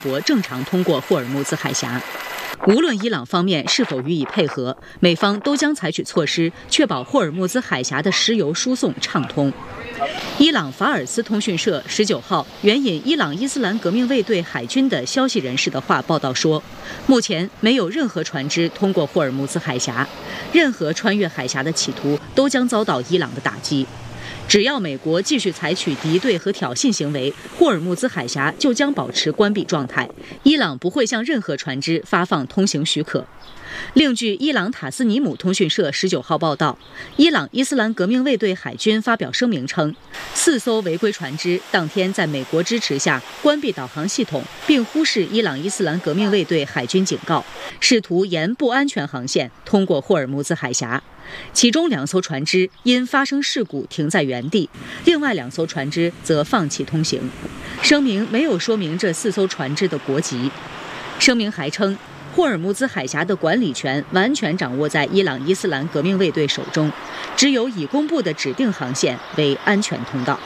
国正常通过霍尔木兹海峡。无论伊朗方面是否予以配合，美方都将采取措施，确保霍尔木兹海峡的石油输送畅通。伊朗法尔斯通讯社19号援引伊朗伊斯兰革命卫队海军的消息人士的话报道说，目前没有任何船只通过霍尔木兹海峡，任何穿越海峡的企图都将遭到伊朗的打击。只要美国继续采取敌对和挑衅行为，霍尔木兹海峡就将保持关闭状态，伊朗不会向任何船只发放通行许可。另据伊朗塔斯尼姆通讯社19号报道，伊朗伊斯兰革命卫队海军发表声明称，4艘违规船只当天在美国支持下关闭导航系统，并忽视伊朗伊斯兰革命卫队海军警告，试图沿不安全航线通过霍尔木兹海峡。其中2艘船只因发生事故停在原地，另外2艘船只则放弃通行。声明没有说明这4艘船只的国籍。声明还称，霍尔木兹海峡的管理权完全掌握在伊朗伊斯兰革命卫队手中，只有已公布的指定航线为安全通道。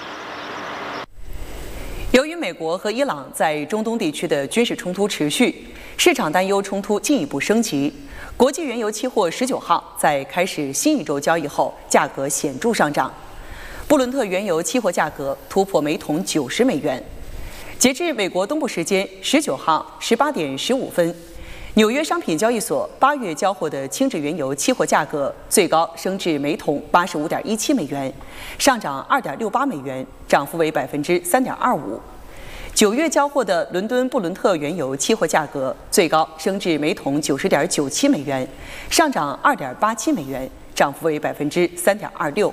由于美国和伊朗在中东地区的军事冲突持续，市场担忧冲突进一步升级。国际原油期货19号在开始新一周交易后，价格显著上涨。布伦特原油期货价格突破每桶90美元。截至美国东部时间19号18点15分，纽约商品交易所8月交货的轻质原油期货价格最高升至每桶85.17美元，上涨2.68美元，涨幅为3.25%。9月交货的伦敦布伦特原油期货价格最高升至每桶90.97美元，上涨2.87美元，涨幅为3.26%。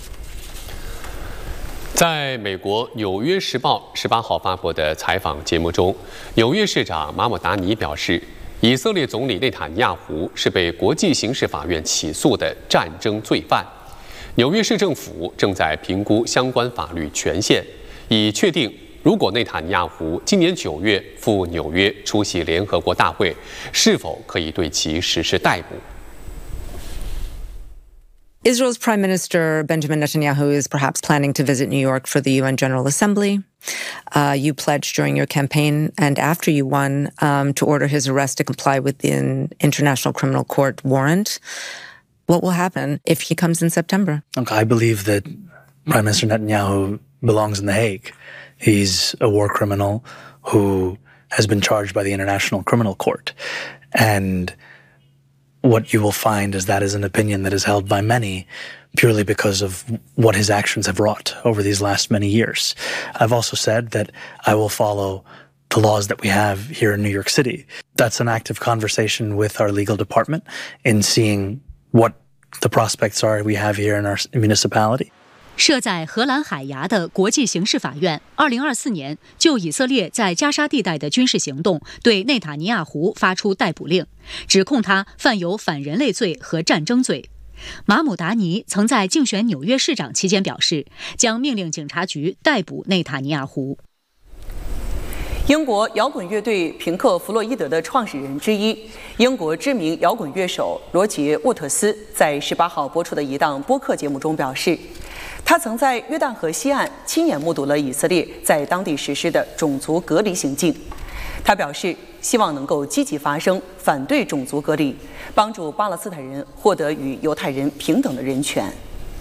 在美国《纽约时报》18号发布的采访节目中，纽约市长马姆达尼表示，以色列总理内塔尼亚胡是被国际刑事法院起诉的战争罪犯。纽约市政府正在评估相关法律权限，以确定如果内塔尼亚胡今年9月赴纽约出席联合国大会，是否可以对其实施逮捕。 Israel's Prime Minister Benjamin Netanyahu is perhaps planning to visit New York for the UN General Assembly. You pledged during your campaign and after you won to order his arrest to comply with the International Criminal Court warrant. What will happen if he comes in September? I believe that Prime Minister Netanyahu belongs in The Hague. He's a war criminal who has been charged by the International Criminal Court. And what you will find is that is an opinion that is held by many purely because of what his actions have wrought over these last many years. I've also said that I will follow the laws that we have here in New York City. That's an active conversation with our legal department in seeing what the prospects are we have here in our municipality. 设在荷兰海牙的国际刑事法院2024年就以色列在加沙地带的军事行动对内塔尼亚胡发出逮捕令，指控他犯有反人类罪和战争罪。马姆达尼曾在竞选纽约市长期间表示，将命令警察局逮捕内塔尼亚胡。 英国摇滚乐队平克·弗洛伊德的创始人之一、英国知名摇滚乐手罗杰·沃特斯在18号播出的一档播客节目中表示，他曾在约旦河西岸亲眼目睹了以色列在当地实施的种族隔离行径。他表示，希望能够积极发声，反对种族隔离，帮助巴勒斯坦人获得与犹太人平等的人权。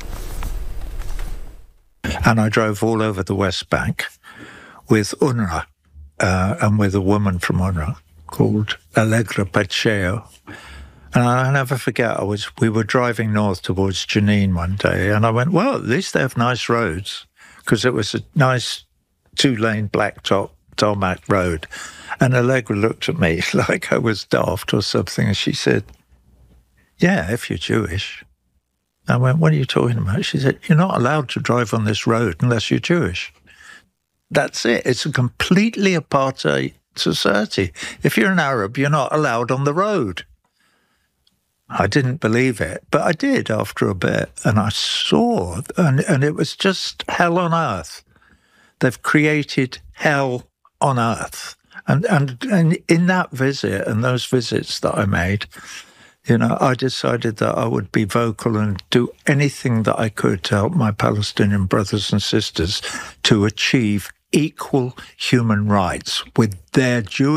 And I drove all over the West Bank with UNRWA. And with a woman from UNRWA called Allegra Pacheco. And I'll never forget, we were driving north towards Jenin one day, and I went, well, at least they have nice roads, because it was a nice 2-lane blacktop tarmac road. And Allegra looked at me like I was daft or something, and she said, yeah, if you're Jewish. I went, what are you talking about? She said, you're not allowed to drive on this road unless you're Jewish. That's it. It's a completely apartheid society. If you're an Arab, you're not allowed on the road. I didn't believe it, but I did after a bit. And I saw, and it was just hell on earth. They've created hell on earth. And in that visit and those visits that I made, you know, I decided that I would be vocal and do anything that I could to help my Palestinian brothers and sisters to achieve equal human rights with their Jewish